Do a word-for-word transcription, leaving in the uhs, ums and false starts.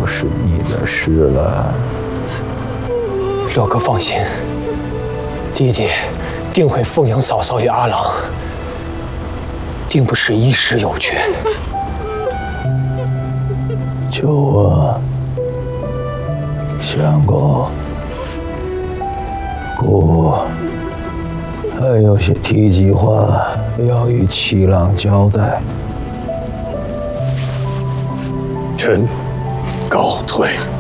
是你的事了。 六哥放心，弟弟定会奉养嫂嫂与阿郎，定不是一时有缺。 秋啊，相公，姑还有些提及话要与七郎交代。 臣告退。